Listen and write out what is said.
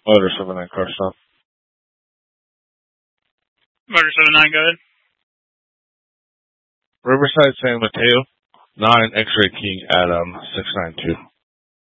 Motor 79 car stop. Motor 79, go ahead. Riverside San Mateo, 9 X-Ray King Adam 692.